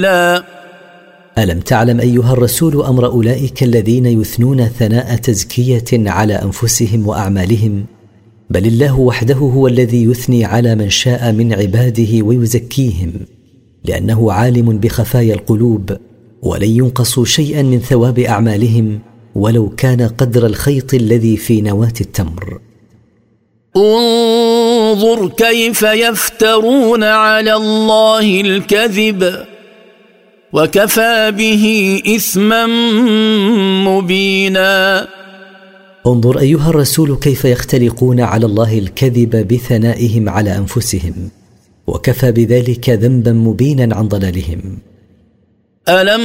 لا. ألم تعلم أيها الرسول أمر أولئك الذين يثنون ثناء تزكية على أنفسهم وأعمالهم؟ بل الله وحده هو الذي يثني على من شاء من عباده ويزكيهم، لأنه عالم بخفايا القلوب، ولن ينقصوا شيئا من ثواب أعمالهم ولو كان قدر الخيط الذي في نواة التمر. انظر كيف يفترون على الله الكذب وكفى به إثما مبينا. انظر أيها الرسول كيف يختلقون على الله الكذب بثنائهم على أنفسهم، وكفى بذلك ذنبا مبينا عن ضلالهم. ألم